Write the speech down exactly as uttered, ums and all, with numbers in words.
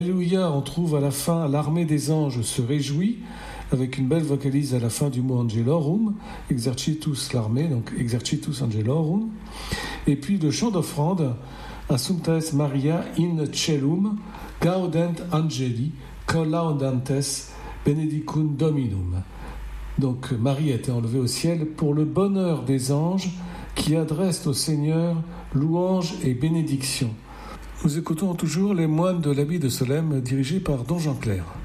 Alléluia, on trouve à la fin l'armée des anges se réjouit, avec une belle vocalise à la fin du mot Angelorum, Exercitus l'armée, donc Exercitus Angelorum. Et puis le chant d'offrande, Assumpta Maria in Celum, Gaudent Angeli, Collaudantes, Benedicum Dominum. Donc Marie a été enlevée au ciel pour le bonheur des anges qui adressent au Seigneur louanges et bénédictions. Nous écoutons toujours les moines de l'Abbaye de Solesmes dirigés par Don Jean Clair.